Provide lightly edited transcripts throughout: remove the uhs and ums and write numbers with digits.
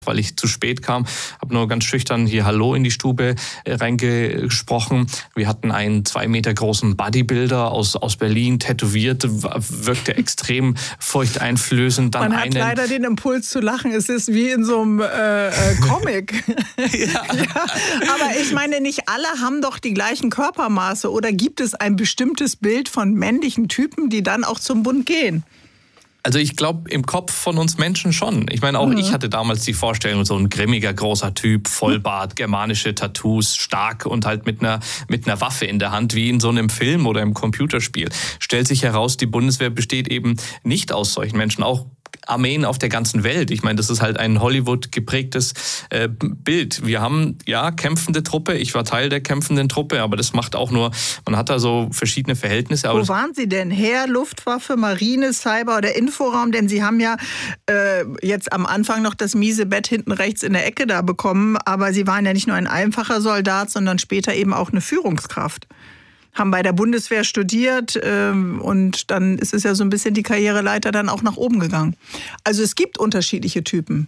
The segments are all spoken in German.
weil ich zu spät kam, habe nur ganz schüchtern hier Hallo in die Stube reingesprochen. Wir hatten einen 2 Meter großen Bodybuilder aus Berlin, tätowiert, wirkte extrem furchteinflößend. Dann Man hat leider den Impuls zu lachen, es ist wie in so einem Comic. Ja. Aber ich meine, nicht alle haben doch die gleichen Körpermaße, oder gibt es ein bestimmtes Bild von männlichen Typen, die dann auch zum Bund gehen? Also ich glaube, im Kopf von uns Menschen schon. Ich meine, auch ich hatte damals die Vorstellung, so ein grimmiger, großer Typ, Vollbart, germanische Tattoos, stark und halt mit einer Waffe in der Hand, wie in so einem Film oder im Computerspiel. Stellt sich heraus, die Bundeswehr besteht eben nicht aus solchen Menschen, auch Armeen auf der ganzen Welt. Ich meine, das ist halt ein Hollywood geprägtes Bild. Wir haben, ja, kämpfende Truppe. Ich war Teil der kämpfenden Truppe, aber das macht auch nur, man hat da so verschiedene Verhältnisse. Wo waren Sie denn? Heer, Luftwaffe, Marine, Cyber oder Inforaum? Denn Sie haben ja jetzt am Anfang noch das miese Bett hinten rechts in der Ecke da bekommen, aber Sie waren ja nicht nur ein einfacher Soldat, sondern später eben auch eine Führungskraft. Haben bei der Bundeswehr studiert und dann ist es ja so ein bisschen die Karriereleiter dann auch nach oben gegangen. Also es gibt unterschiedliche Typen.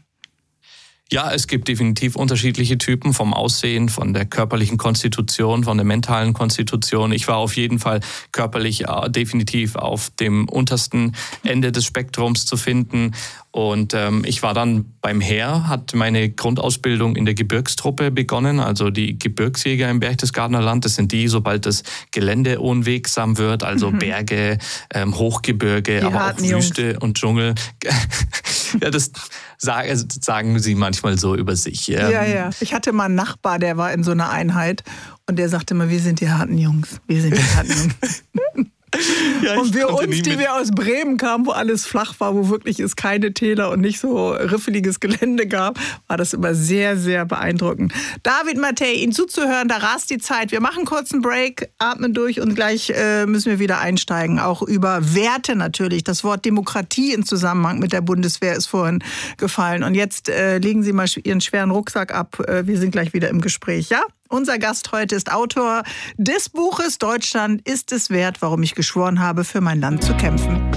Ja, es gibt definitiv unterschiedliche Typen vom Aussehen, von der körperlichen Konstitution, von der mentalen Konstitution. Ich war auf jeden Fall körperlich definitiv auf dem untersten Ende des Spektrums zu finden. Und ich war dann beim Heer, hat meine Grundausbildung in der Gebirgstruppe begonnen, also die Gebirgsjäger im Berchtesgadener Land. Das sind die, sobald das Gelände unwegsam wird, also Berge, Hochgebirge, die aber auch Wüste und Dschungel. Ja, das sagen sie manchmal so über sich. Ja. Ich hatte mal einen Nachbar, der war in so einer Einheit und der sagte immer, wir sind die harten Jungs. Wir sind die harten Jungs. Ja, und wir uns, die wir aus Bremen kamen, wo alles flach war, wo wirklich es keine Täler und nicht so riffeliges Gelände gab, war das immer sehr, sehr beeindruckend. David Mathey, Ihnen zuzuhören, da rast die Zeit. Wir machen kurz einen Break, atmen durch und gleich müssen wir wieder einsteigen. Auch über Werte natürlich. Das Wort Demokratie im Zusammenhang mit der Bundeswehr ist vorhin gefallen. Und jetzt legen Sie mal Ihren schweren Rucksack ab. Wir sind gleich wieder im Gespräch, ja? Unser Gast heute ist Autor des Buches Deutschland ist es wert, warum ich geschworen habe, für mein Land zu kämpfen.